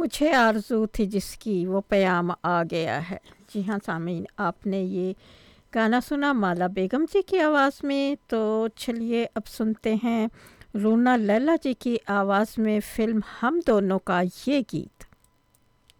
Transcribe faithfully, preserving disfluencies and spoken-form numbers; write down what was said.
मुझे आरज़ू थी जिसकी वो क़याम आ गया है। जी हाँ सामीन, आपने ये गाना सुना माला बेगम जी की आवाज़ में। तो चलिए अब सुनते हैं रूना लैला जी की आवाज़ में फ़िल्म हम दोनों का ये गीत।